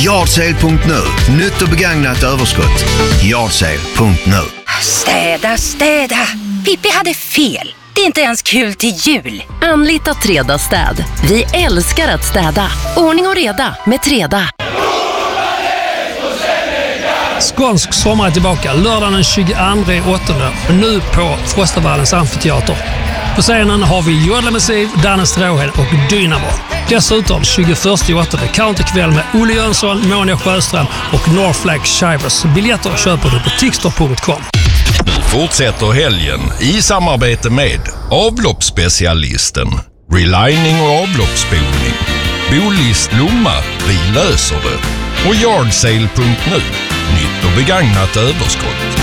Yardsale.nu. Nytt och begagnat överskott. Yardsale.nu. Städa. Pippi hade fel. Det är inte ens kul till jul. Anlita Treda städ. Vi älskar att städa. Ordning och reda med Treda. Skånsk sommar är tillbaka lördagen den 22/8 och nu på Frostavallens amfiteater. På scenen har vi Jodla Massiv, Danne Stråhed och Dynamo. Dessutom 21/8 counterkväll med Olle Jönsson, Monia Sjöström och Northflag Shivers. Biljetter köper du på tixter.com. Nu fortsätter helgen i samarbete med avloppsspecialisten, relining och avloppsspolning, Bolist Lomma, vi löser det, och Yardsale.nu, nytt och begagnat överskott.